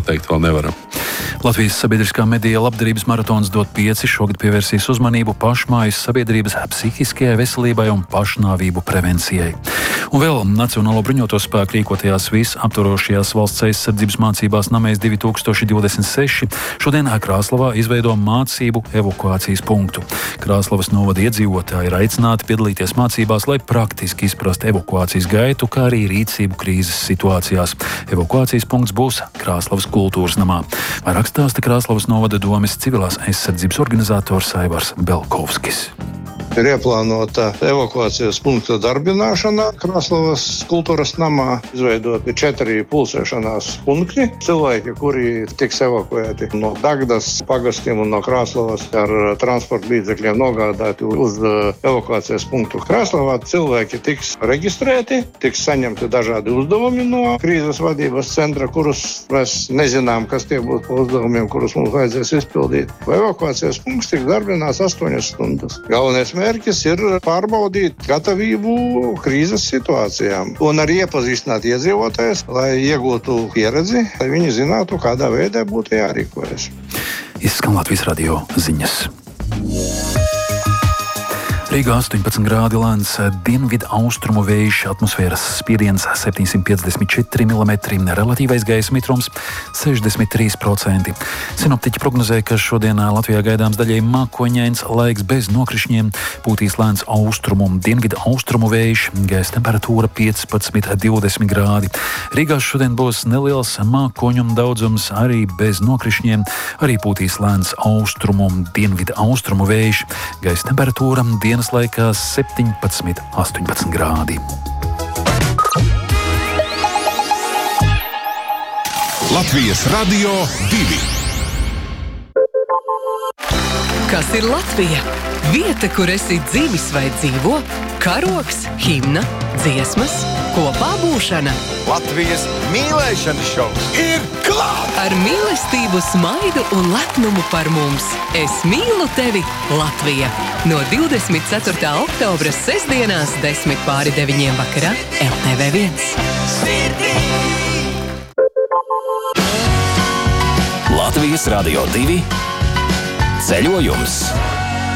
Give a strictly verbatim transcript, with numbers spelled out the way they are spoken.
pateikt vēl nevaram. Latvijas sabiedriskā medija labdarības maratons dod pieci šogad pievērsīs uzmanību pašmājas sabiedrības psihiskajai veselībai un pašnāvību prevencijai. Un vēl Nacionālo bruņoto spēku rīkotajās visaptvarošajās valsts aizsardzības mācībās Namēs divi tūkstoši divdesmit seši šodien Krāslavā izveido mācību evakuācijas punktu. Krāslavas novada iedzīvotāji ir aicināti piedalīties mācībās, lai praktiski izprastu evakuācijas gaitu, kā arī rīcību krīzes situācijās. Evakuācijas punkts būs Krāslavas kultūras namā. Vairāk stāsta Krāslavas novada domes civilās aizsardzības organizators Aivars Belkovskis. Ir ieplānota evakuācijas punkta darbināšana Krāslavas kultūras namā. Izveidoti četri pulsēšanās punkti. Cilvēki, kuri tiks evakuēti no Dagdas pagastiem un no Krāslavas ar transporta līdzekļiem nogādāti uz evakuācijas punktu Krāslavā, cilvēki tiks reģistrēti, tiks saņemti dažādi uzdevumi no krīzes vadības centra, kurus mēs nezinām, kas tie būs pa uzdevumiem, kurus mums vajadzēs izpildīt. Evakuācijas punkts tiks darbināts astoņas stundas. Galvenais mērķis ir pārbaudīt gatavību krīzes situācijām un arī iepazīstināt iedzīvotājus, lai iegūtu pieredzi, lai viņi zinātu, kādā veidā būtu jārīkojas. Izskan Latvijas radio ziņas. Rīgā astoņpadsmit grādi lēns dienvidu austrumu vējš, atmosfēras spiediens septiņsimt piecdesmit četri milimetri, relatīvais gaisa mitrums sešdesmit trīs procenti. Sinoptiķi prognozē, ka šodien Latvijā gaidāms daļai mākoņains laiks bez nokrišņiem, pūtīs lēns austrumu un dienvidu austrumu vējš, gaisa temperatūra piecpadsmit līdz divdesmit grādi. Rīgā šodien būs neliels mākoņu daudzums, arī bez nokrišņiem, arī pūtīs lēns austrumu un dienvidu austrumu vējš, gaisa temperatūra dienas laikā septiņpadsmit līdz astoņpadsmit grādi. Latvijas radio divi. Kas ir Latvija? Vieta, kur esi dzimis vai dzīvo, karogs, himna, dziesmas, kopā būšana. Latvijas mīlēšanas šovs ir klāt! Ar mīlestību, smaidu un lepnumu par mums. Es mīlu tevi, Latvija! No divdesmit ceturtā oktobra sestdienās desmit pāri deviņiem vakarā L T V viens. Latvijas radio divi ceļojums.